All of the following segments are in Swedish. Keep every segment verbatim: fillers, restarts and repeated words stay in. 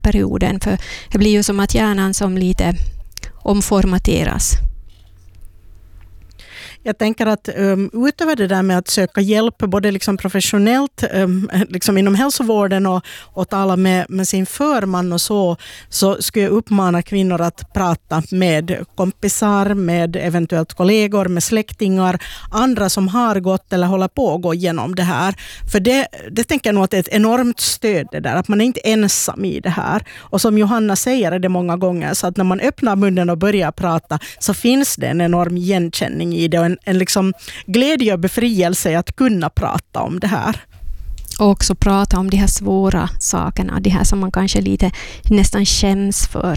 perioden, för det blir ju som att hjärnan som lite omformateras. Jag tänker att um, utöver det där med att söka hjälp både liksom professionellt um, liksom inom hälsovården och, och tala med, med sin förman och så, så skulle jag uppmana kvinnor att prata med kompisar, med eventuellt kollegor, med släktingar, andra som har gått eller håller på att gå igenom det här. För det, det tänker jag nog att det är ett enormt stöd det där, att man är inte ensam i det här. Och som Johanna säger är det många gånger, så att när man öppnar munnen och börjar prata så finns det en enorm igenkänning i det och en, en liksom glädje och befrielse att kunna prata om det här. Och också prata om de här svåra sakerna, de här som man kanske lite nästan känns för.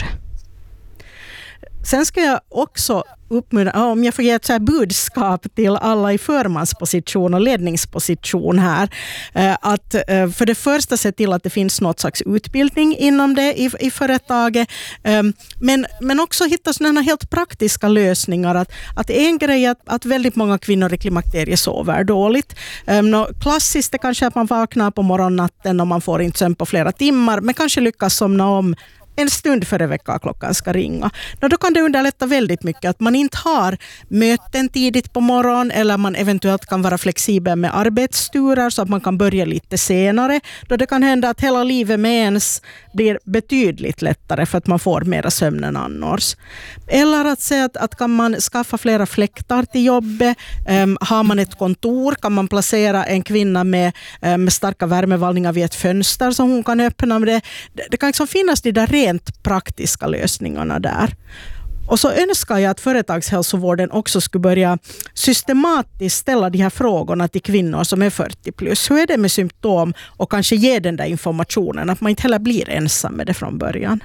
Sen ska jag också uppmuntra, om jag får ge ett så här budskap till alla i förmansposition och ledningsposition här, att för det första se till att det finns något slags utbildning inom det i, i företaget, men, men också hitta sådana helt praktiska lösningar. Att, att en grej är att, att väldigt många kvinnor i klimakteriet sover dåligt. Klassiskt är kanske att man vaknar på morgonnatten och man får inte sömn på flera timmar, men kanske lyckas somna om en stund före väckarklockan ska ringa. Då kan det underlätta väldigt mycket att man inte har möten tidigt på morgon, eller man eventuellt kan vara flexibel med arbetsturer så att man kan börja lite senare. Då det kan hända att hela livet med ens blir betydligt lättare för att man får mera sömn än annars. Eller att säga att, att kan man skaffa flera fläktar till jobbet. Um, har man ett kontor kan man placera en kvinna med, um, med starka värmevallningar vid ett fönster så hon kan öppna med det. Det, det kan liksom finnas de där rent praktiska lösningarna där. Och så önskar jag att företagshälsovården också skulle börja systematiskt ställa de här frågorna till kvinnor som är fyrtio plus. Hur är det med symptom? Och kanske ge den där informationen, att man inte heller blir ensam med det från början.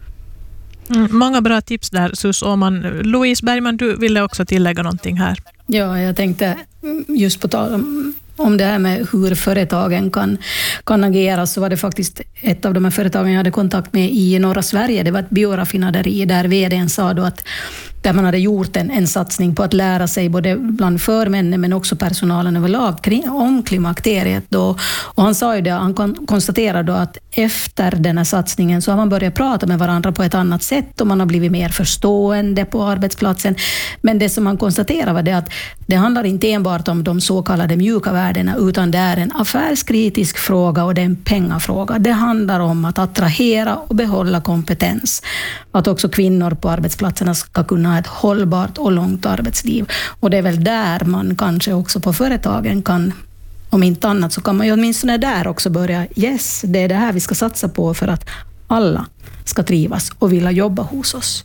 Mm, många bra tips där, Sus Åman. Louise Bergman, du ville också tillägga någonting här. Ja, jag tänkte just på tal om om det här med hur företagen kan, kan agera, så var det faktiskt ett av de här företagen jag hade kontakt med i norra Sverige. Det var ett bioraffinaderi där vdn sa då att där man hade gjort en, en satsning på att lära sig både bland förmännen men också personalen överlag kring, om klimakteriet då. Och han sa ju det, han kon, konstaterade då att efter den här satsningen så har man börjat prata med varandra på ett annat sätt och man har blivit mer förstående på arbetsplatsen. Men det som han konstaterade var det att det handlar inte enbart om de så kallade mjuka värdena, utan det är en affärskritisk fråga och det är en pengafråga. Det handlar om att attrahera och behålla kompetens. Att också kvinnor på arbetsplatserna ska kunna ha ett hållbart och långt arbetsliv. Och det är väl där man kanske också på företagen kan, om inte annat så kan man ju åtminstone där också börja, yes, det är det här vi ska satsa på för att alla ska trivas och vilja jobba hos oss.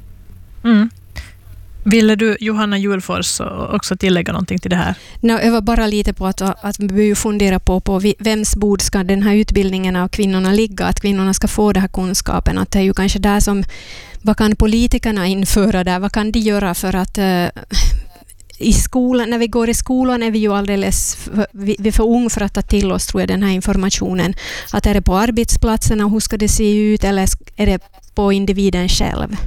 Mm. Ville du, Johanna Julfors, också tillägga någonting till det här? No, jag var bara lite på att, att vi behöver fundera på, på vems bord ska den här utbildningen av kvinnorna ligga, att kvinnorna ska få den här kunskapen. Att det är ju kanske där som, vad kan politikerna införa där, vad kan de göra för att uh, i skolan, när vi går i skolan är vi ju alldeles för, vi, vi är för ung för att ta till oss, tror jag, den här informationen. Att är det på arbetsplatserna, hur ska det se ut, eller är det på individen själv?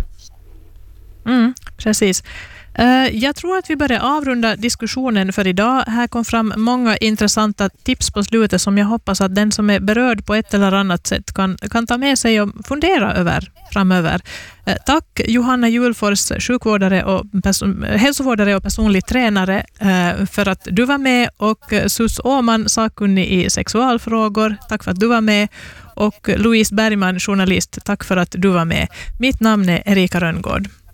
Mm, precis. Jag tror att vi börjar avrunda diskussionen för idag. Här kom fram många intressanta tips på slutet som jag hoppas att den som är berörd på ett eller annat sätt kan, kan ta med sig och fundera över framöver. Tack Johanna Julfors, sjukvårdare och person, hälsovårdare och personlig tränare, för att du var med, och Sus Åman, sakkunnig i sexualfrågor. Tack för att du var med. Och Louise Bergman, journalist, tack för att du var med. Mitt namn är Erika Rönngård.